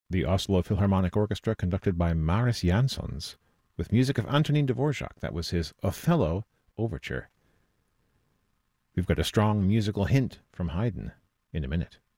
the Oslo Philharmonic Orchestra, conducted by Maris Jansons, with music of Antonin Dvorak. That was his Othello Overture. We've got a strong musical hint from Haydn in a minute.